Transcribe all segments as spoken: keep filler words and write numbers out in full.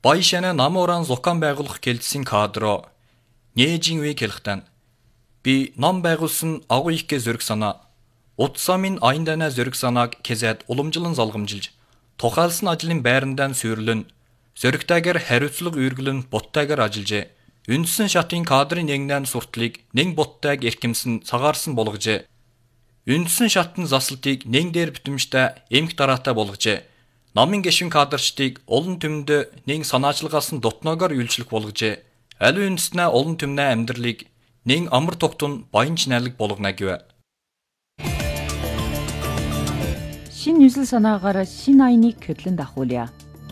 Баяшана намууран зохион байгуулах келсэн кадро нээжин үе хэлхтэн би ном байгуулсан агуу ихгэ зөрг санаа утсамын айндана зөрг санааг кезээд уламжлан залгамжилж тухайлсан ажлын байрандан сүйрлэн зөргтайгэр хариуцлага үйргэлэн буттайгэр ажиллажээ. Үндсэн шатын кадрын нэгнэн суртлыг нэг буттайг эрхэмсэн цагаарсан болгожээ. Үндсэн шатын заслтыг нэг дээр битэмжтэй эмх дараатай болгожээ. Намын гишүүн кадрчдыг олон түмэндээ нэг санаачлагаас нь дотноогоор үйлчлэх болгожээ. Аль үндэснээ олон түмнээ амьдралыг нэг амар тогтун баянч найлаг болгоно гэв. Шин 뉴сэл санаагаар шин айныг хөдлөн дахуулъя.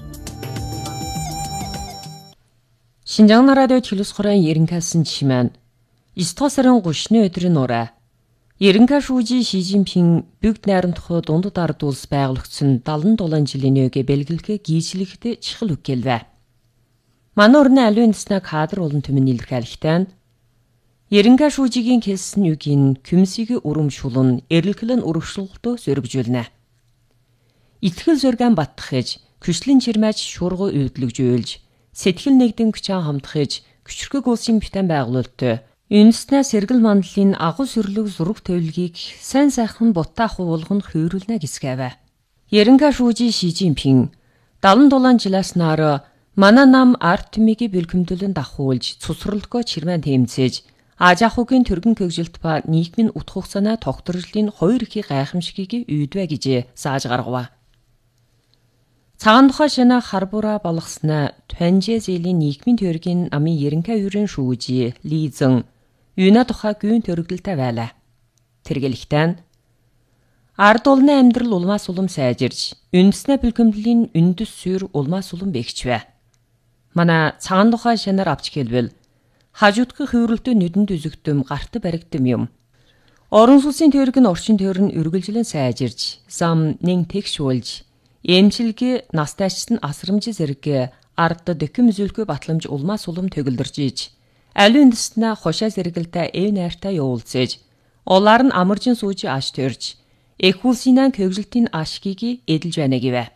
Шинжаан радио телевизхорын ерөнхийлсөн чимэн девятого сарын гушны өдрийн ураа ерөнхий шүүжи Ши Жинпин бүгд найрамдах дундад ард улс байгуулагдсан дагалдуулан жилийн өгээ бэлгэлэхэ гийжлэхэд чихэл үгээлвэ. Манай өрнө аливаа нэснэ кадр болон түмэн илэрхийлэхтэн ерөнхий шүүжигийн хэлсэн үгийн күмсийг урамшуулн эрэлхлэн урагшлалтоо сөргөжүүлнэ. Итгэл зөргөн баттахж күчлэн чирмэж шуургуу үйдлэгжүүлж сэтгэл нэгдэн хүчээр хамтахж күчрхэг улсын битэн байгуулалттай үндэснээ сэргэл мандлын агуу сүрлэг зураг төлөлгийг сайн сайхан бутаа хуулган хөөрлөнө гисгэвэ. Ерөнхий шүүжи Ши Жинпин дагалдуулан жиласнаар манай нам арт түмийг бэлгэмдүүлэн дахуулж цусралдгоо чирмэн тэмцээж Ажахугийн төргөн хөгжилт ба нийгмийн утга хугацааны тогтворлын хоёр их гайхамшигыг үйдвэ гэж зааж гаргав. Цагаан тухай шинэ харбура болгосноо Тонжэ зэлийн нийгмийн төргийн намын ерөнхий аюурын шүүжи Ли Зэн юуна тухай гүйн төрөгдөлтэй байлаа. Тэргэлэхтэн ард улны амьдрал улмаас улам сайжирж, үндэснээ бэлгэмдлийн үндэс суурь улмаас улам бэгчвэ. Манай цагаан тухай шинээр авч хэлбэл хажуудгах хөврөлтөө нүдэнд үзэгдэм гарт баригдэм юм. Орон сүлсийн төрөг нь орчин төрн үргэлжлэн сайжирж, зам нэн тэгшүүлж, эмчилгээ настайчсан асрамж зэрэг ард дэхэм үзүүлэхгүй батламж улмаас улам төгөлдөрж иж, аль үндэснээ хошаа зэрэгэлтэй эв найртай явуулцээж, улаар нь амаржин сууж аш төрж, эх улсынаа хөгжилтийн ашгийг эдэлж байна гэвэ.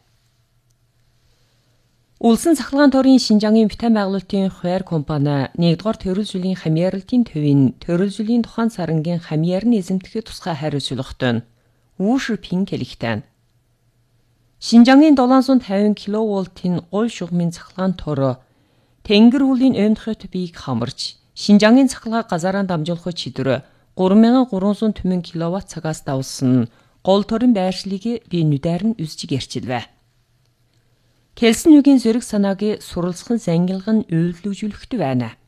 Улсын цахилгаан төрийн Шинжаангийн битэн байгуулалтын хуваар компани нэгдүгээр төрөл жилийн хамьяаралтын төвийн төрөл жилийн тухайн сарангийн хамьяарны эзэмтгэхэд тусгай хариуцлагатай Вушипин хэлэхтэн. Шинжаангийн долоон сая тавин киловольтын гол шугамын цахилгаан төр тэнгэр хүлийн оймдохот биеийг хамарч Шинжаангийн цахилгаан газараа дамжуулах чидөр гурван мянган гурван зуун түмэн киловатт цагаас давсан гол төрийн байршлыг би нүдээр нь үзэж гэрчилвэ. Хэлсэн үгийн зөрг санааг суралцхан зангилган үйлдвэрлэжүүлэхтэй байна.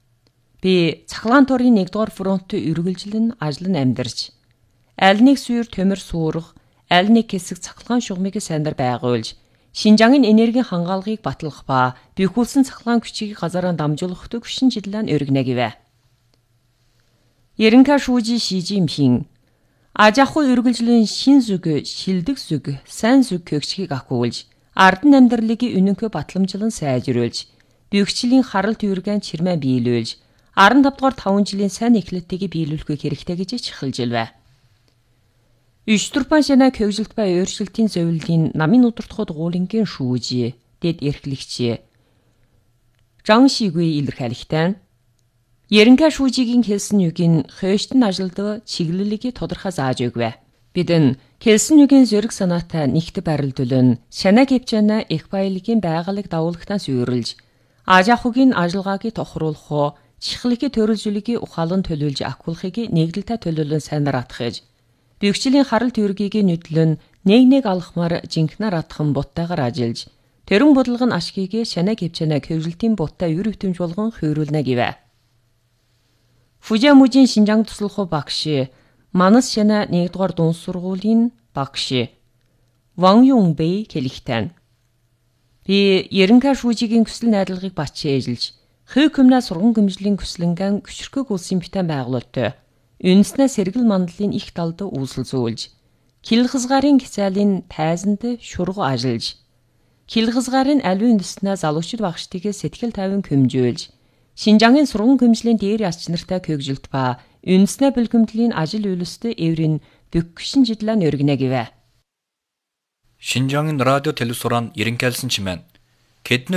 Би цахилгаан төрийн нэгдүгээр фронт үргэлжлэн ажил нь амьдарч, аль нэг суур төмөр суурах, аль нэг хэсэг цахилгаан шугамыг сайнаар байгуулж, Шинжаангийн энергийн хангаалгыг батлах ба бэхүүлсэн цахилгаан хүчийг газараа дамжуулахад хүчин чиглэлээр өргөнө гэвэ. Ерөнхий шүүжи Ши Жинпин Ажахуй үргэлжлэн шин зүг, шилдэг зүг, сайн зүг хөгжгийг ахиулж, ардан амьдралыг үнэнхөө батламжлан сайжруулж, бөгчлийн харалт үүргэн чирмэн биелүүлж, арван тавд дугаар таван жилийн сайн эхлэлтийг биелүүлэх хэрэгтэй гэж чихэлжилвэ. Үштүрпан шинэ хөгжилт ба өөрчлөлтийн зөвлөлийн намын удирдахуд гуулингийн шүүжи, дэд эрхлэгч Жан Шигүй илэрхийлэхтэн ерөнхий шүүжигийн хэлсэн үгийн хойштон ажилд чиглэлийг тодорхой зааж өгвэ. Бидэн хэлсэн үгийн зөрг санаатай нэгт барилдулн шана гэвчэна их баялагын байгалыг давуулгатаас үйрлж, Ажахугийн ажиллагааг тохируулах, чихлэхи төрөлжүүлгийг ухаалан төлөвлөж ахиулахыг нэгдэлтэй төлөвлөн сайнаар атгахж, бөгчлийн харалт үүргийг нүдлэн нэг нэг алхмаар жинхнээр атхан буттайгаар ажиллаж, тэрэн бодлого нь ашгийг шана гэвчэна хөвжилтийн буттай үр хөвтөмж болгон хөөрлөнө гэвэ. Фужиамужийн Шинжаан туслах багш Манас шана нэгдүгээр дунд сургуулийн багш Ван Юнбэй хэлэхтэн. Би ерөнхий шүүжигийн хүсэл найдварыг бачиж, хөө көмнө сурган гэмжлийн хүслэнгэн хүчрхэг улсын битэн байгуулалттай үндэснээ сэргэл мандлын их талд үүсэлзүүлж, кил хязгаарын хязгаалын тайзанд шургуу ажиллаж, кил хязгаарын аливаа үндэснээ залуучид багштыг сэтгэл тайван хөмжөөлж, Шинжаангийн сурган гэмжлийн дээр яч нартай хөгжилт ба үндэснээ бэлгэмдлийн ажил үйлстэй эврийн бөгшин жидлэн өргөнө гэвэ. Шинжаангийн радио телевизоран ерөнхийлсөн чимэн. Кэднэ